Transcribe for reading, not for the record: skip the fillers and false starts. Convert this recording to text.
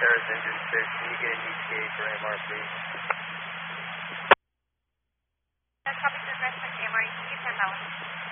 Sarah's engine 6, can you get an ETA for MR, please? Copy to the rest of MR, you can send out.